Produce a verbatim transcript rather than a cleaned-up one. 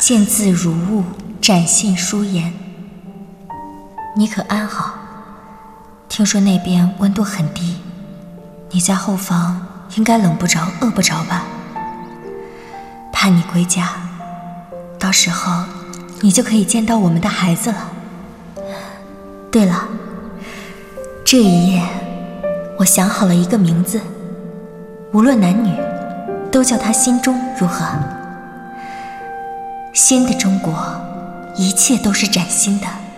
见字如晤，展信书言。你可安好？听说那边温度很低，你在后方应该冷不着饿不着吧？盼你归家，到时候你就可以见到我们的孩子了。对了，这一夜我想好了一个名字，无论男女都叫他心中，如何？新的中国，一切都是崭新的。